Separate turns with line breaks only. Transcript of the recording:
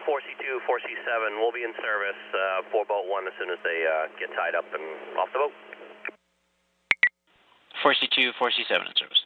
4C2, 4C7 will be in service for boat 1 as soon as they get tied up and off the boat.
4C2, 4C7 in service.